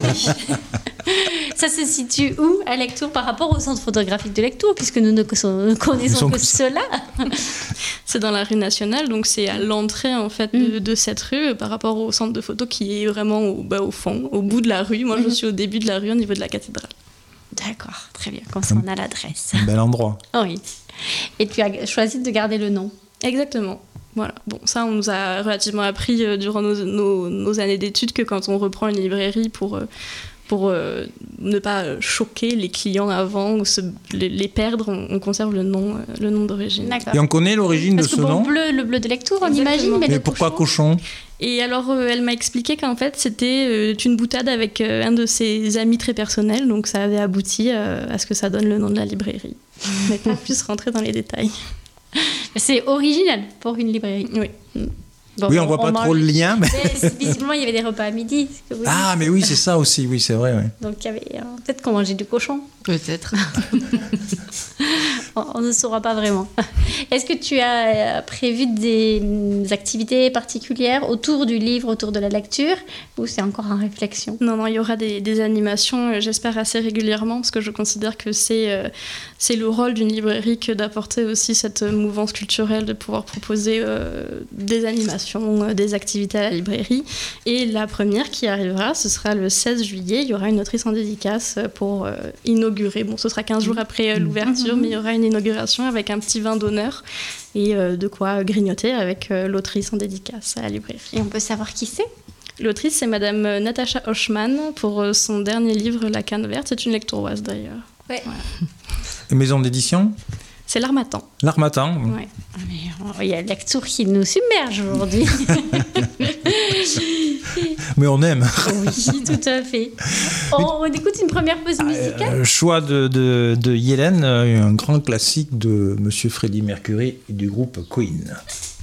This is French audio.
Ça se situe où à Lectoure par rapport au centre photographique de Lectoure, puisque nous ne connaissons que cela? C'est dans la rue Nationale, donc c'est à l'entrée en fait de cette rue par rapport au centre de photo qui est vraiment au fond, au bout de la rue. Moi, je suis au début de la rue, au niveau de la cathédrale. D'accord, très bien, comme ça on a l'adresse. Un bel endroit. Oui. Et tu as choisi de garder le nom. Exactement. Voilà. Bon, ça, on nous a relativement appris durant nos années d'études que quand on reprend une librairie pour ne pas choquer les clients avant ou les perdre, on conserve le nom d'origine. D'accord. Et on connaît l'origine de ce nom? Le bleu de Lectoure, on imagine, mais pourquoi cochon? Et alors, elle m'a expliqué qu'en fait, c'était une boutade avec un de ses amis très personnels, donc ça avait abouti à ce que ça donne le nom de la librairie. Mais pas plus rentrer dans les détails. C'est original pour une librairie. Oui. Bon, oui, on voit pas trop le lien. Mais... visiblement, il y avait des repas à midi. Ah, mais oui, c'est ça aussi. Oui, c'est vrai. Ouais. Donc, il y avait peut-être qu'on mangeait du cochon. Peut-être. On ne saura pas vraiment. Est-ce que tu as prévu des activités particulières autour du livre, autour de la lecture, ou c'est encore en réflexion? Non, il y aura des animations, j'espère assez régulièrement, parce que je considère que c'est le rôle d'une librairie que d'apporter aussi cette mouvance culturelle, de pouvoir proposer des animations, des activités à la librairie. Et la première qui arrivera, ce sera le 16 juillet. Il y aura une autrice en dédicace pour inaugurer. Bon, ce sera 15 jours après l'ouverture, mais il y aura une inauguration avec un petit vin d'honneur et de quoi grignoter avec l'autrice en dédicace à la librairie. Et on peut savoir qui c'est? L'autrice, c'est Madame Natacha Hochman pour son dernier livre, La Canne verte. C'est une lectoroise d'ailleurs. Ouais. Voilà. Et maison d'édition? C'est L'Harmattan. L'Harmattan. Ouais. Mais il y a Lectoure qui nous submerge aujourd'hui. Mais on aime. Oui, tout à fait. On écoute une première pause musicale. Choix de Yélène, un grand classique de Monsieur Freddie Mercury et du groupe Queen.